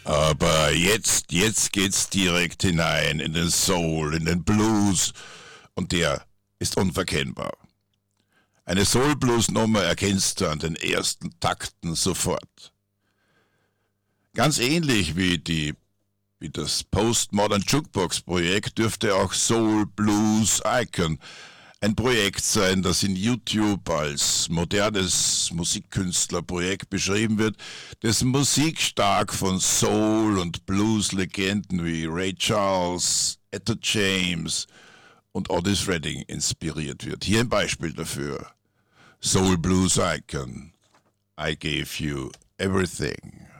Aber jetzt geht's direkt hinein in den Soul, in den Blues. Und der ist unverkennbar. Eine Soul-Blues-Nummer erkennst du an den ersten Takten sofort. Ganz ähnlich wie das Postmodern Jukebox-Projekt dürfte auch Soul Blues Icon ein Projekt sein, das in YouTube als modernes Musikkünstlerprojekt beschrieben wird, dessen Musik stark von Soul- und Blues-Legenden wie Ray Charles, Etta James und Otis Redding inspiriert wird. Hier ein Beispiel dafür. Soul Blues Icon. I gave you everything.